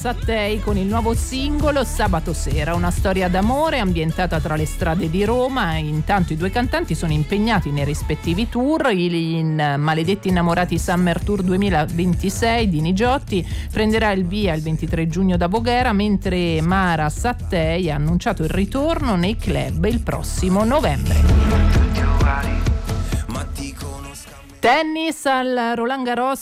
Sattei con il nuovo singolo Sabato sera, una storia d'amore ambientata tra le strade di Roma. Intanto i due cantanti sono impegnati nei rispettivi tour. In Maledetti Innamorati Summer Tour 2026 di Nigiotti prenderà il via il 23 giugno da Voghera, mentre Mara Sattei ha annunciato il ritorno nei club il prossimo novembre. Tennis al Roland Garros.